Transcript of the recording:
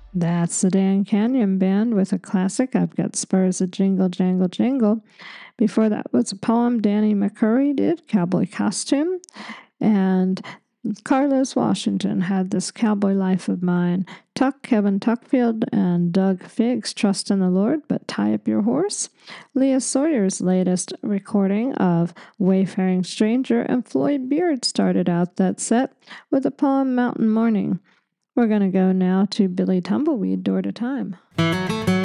That's the Dan Canyon Band with a classic, I've Got Spurs of Jingle, Jangle, Jingle. Before that was a poem Danny McCurry did, Cowboy Costume. And Carlos Washington had This Cowboy Life of Mine. Kevin Tuckfield and Doug Figgs, Trust in the Lord, but Tie Up Your Horse. Leah Sawyer's latest recording of Wayfaring Stranger, and Floyd Beard started out that set with the poem Mountain Morning. We're going to go now to Billy Tumbleweed, Door to Time.